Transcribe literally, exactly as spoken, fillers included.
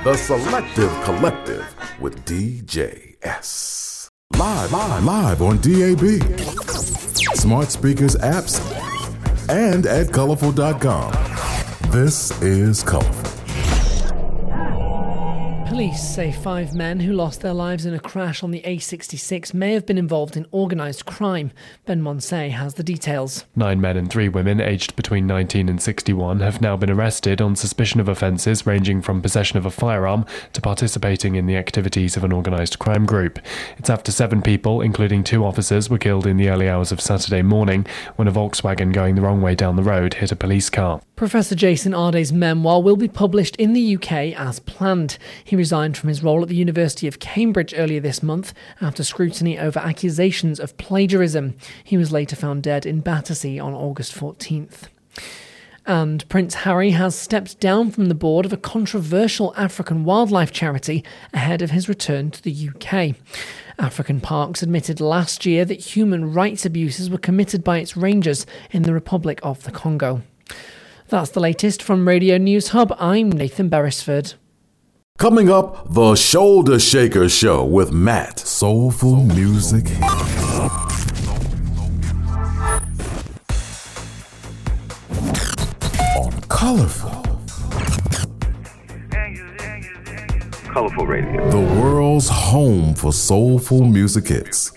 The Selective Collective with D J S. Live, live, live on D A B, smart speakers, apps, and at colorful dot com. This is Colorful. Police say five men who lost their lives in a crash on the A sixty-six may have been involved in organised crime. Ben Monsey has the details. Nine men and three women aged between nineteen and sixty-one have now been arrested on suspicion of offences ranging from possession of a firearm to participating in the activities of an organised crime group. It's after seven people, including two officers, were killed in the early hours of Saturday morning when a Volkswagen going the wrong way down the road hit a police car. Professor Jason Arday's memoir will be published in the U K as planned. He resigned from his role at the University of Cambridge earlier this month after scrutiny over accusations of plagiarism. He was later found dead in Battersea on August fourteenth. And Prince Harry has stepped down from the board of a controversial African wildlife charity ahead of his return to the U K. African Parks admitted last year that human rights abuses were committed by its rangers in the Republic of the Congo. That's the latest from Radio News Hub. I'm Nathan Beresford. Coming up, the Shoulder Shaker Show with Matt. Soulful music. On Colorful. Colorful Radio. The world's home for soulful music hits.